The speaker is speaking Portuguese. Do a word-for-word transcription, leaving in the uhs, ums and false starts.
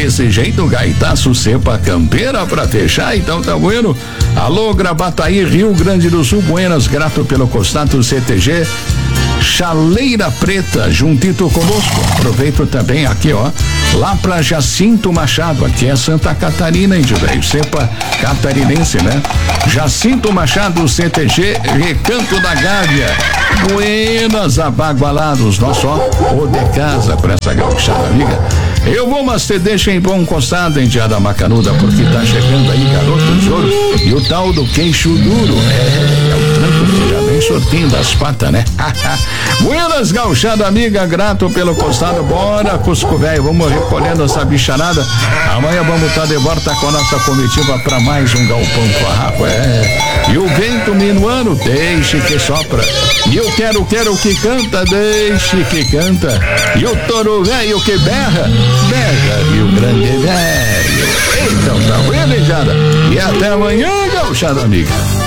desse jeito, gaitaço cepa campeira pra fechar, então tá bueno. Alô, Gravataí, Rio Grande do Sul, buenas, grato pelo contato C T G. Chaleira Preta, juntito conosco. Aproveito também aqui, ó, lá pra Jacinto Machado, aqui é Santa Catarina, hein, velho? Cepa catarinense, né? Jacinto Machado, C T G, Recanto da Gávea. Buenas, abagualados, nosso, ó, o de casa pra essa gauchada, amiga. Eu vou, mas te deixa em bom encostado, em Diada Macanuda, porque tá chegando aí, garoto de ouro, e o tal do queixo duro. É, é o tranco que já vem sortindo das patas, né? Buenas, gauchada, amiga, grato pelo costado. Bora, Cusco Velho, vamos recolhendo essa bicharada. Amanhã vamos estar de volta com a nossa comitiva pra mais um Galpão Farrapo. É. E o vento minuano, deixe que sopra. E eu quero, quero que canta, deixe que canta. E o touro velho que berra, berra, Rio Grande velho. Então tá, belejada. E até amanhã, gauchada, amiga.